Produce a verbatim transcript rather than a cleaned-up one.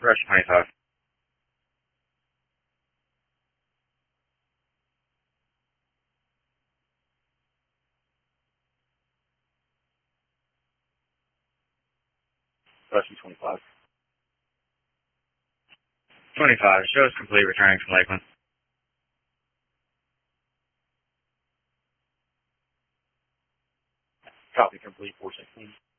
Rush twenty-five. Rush twenty-five. twenty-five. Show is complete, returning from Lakeland. Copy complete, four sixteen.